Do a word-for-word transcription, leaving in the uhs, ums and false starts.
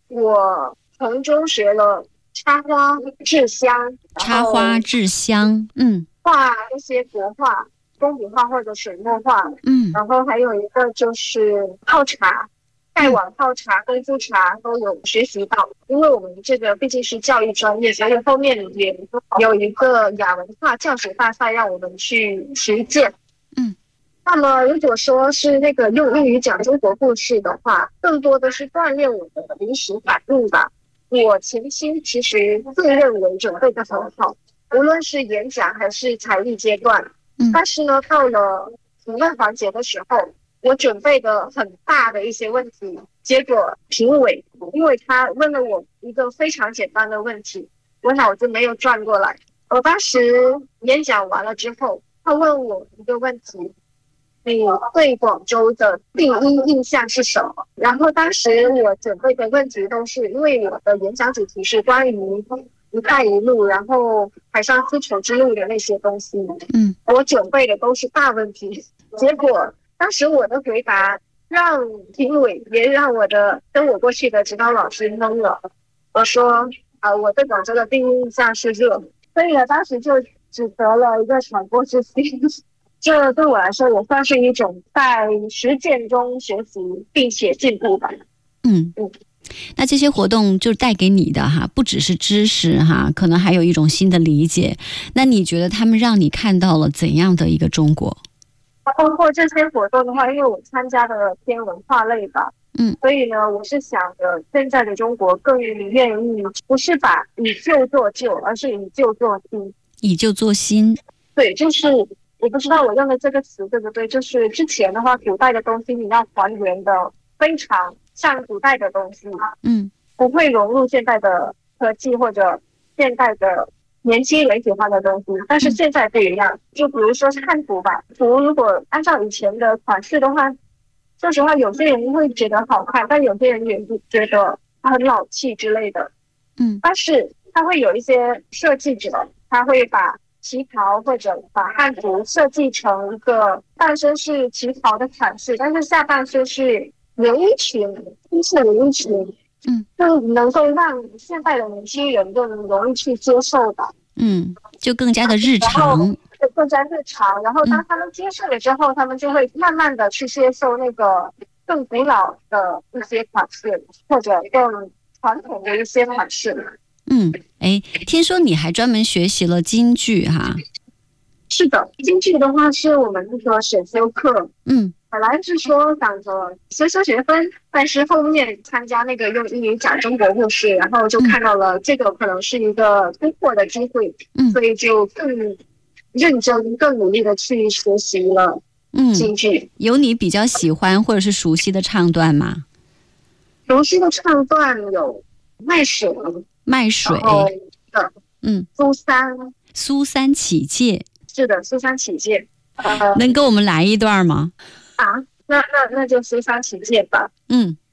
我从中学了插花、制香， 插花、制香，嗯， 画一些国画、工笔画或者水墨画， 嗯， 然后还有一个就是泡茶。盖碗泡茶、功夫茶都有学习到，因为我们这个毕竟是教育专业，所以后面也有一个亚文化教学大赛让我们去实践。 嗯， 那么如果说是那个用英语讲中国故事的话，更多的是锻炼我的临时反应吧。我前期其实自认为准备的很好，无论是演讲还是才艺阶段， 嗯， 但是呢，到了评论环节的时候，我准备的很大的一些问题，结果评委因为他问了我一个非常简单的问题，我脑子没有转过来。我当时演讲完了之后，他问我一个问题：你对广州的第一印象是什么？然后当时我准备的问题都是，因为我的演讲主题是关于一带一路，然后海上丝绸之路的那些东西， 嗯， 我准备的都是大问题，结果当时我的回答让评委也让我的跟我过去的指导老师懵了。我说，呃，我对广州的第一印象是热，所以呢，当时就只得了一个传播之星。这对我来说也算是一种在实践中学习并且进步吧。 嗯嗯。那这些活动就带给你的哈，不只是知识哈，可能还有一种新的理解。那你觉得他们让你看到了怎样的一个中国？ 包括这些活动的话，因为我参加的偏文化类吧， 嗯， 所以呢，我是想着现在的中国更愿意不是把以旧做旧，而是以旧做新。 以旧做新， 对，就是我不知道我用的这个词对不对，就是之前的话，古代的东西你要还原的非常像古代的东西， 嗯， 不会融入现代的科技或者现代的年轻人喜欢的东西，但是现在不一样。就比如说是汉服吧，服如果按照以前的款式的话，说实话，有些人会觉得好看，但有些人也觉得它很老气之类的。 嗯， 但是它会有一些设计者，他会把旗袍或者把汉服设计成一个半身是旗袍的款式，但是下半身是连衣裙，是连衣裙。 嗯， 就能够让现代的年轻人更容易去接受的， 嗯，就更加的日常， 更加日常。然后当他们接受了之后，嗯、他们就会慢慢的去接受那个更古老的一些款式，或者更传统的一些款式。 嗯，哎，听说你还专门学习了京剧哈？ 是的，京剧的话是我们那个选修课， 嗯。 本来是说想着修修学分，但是后面参加那个用英语讲中国故事，然后就看到了这个可能是一个突破的机会，嗯，所以就更认真、更努力的去学习了京剧。 嗯，有你比较喜欢或者是熟悉的唱段吗？ 熟悉的唱段有卖水、 卖水的， 嗯， 苏三、 苏三起解， 是的，苏三起解，呃， 能给我们来一段吗？ 啊，那那那就苏三起解吧。 嗯。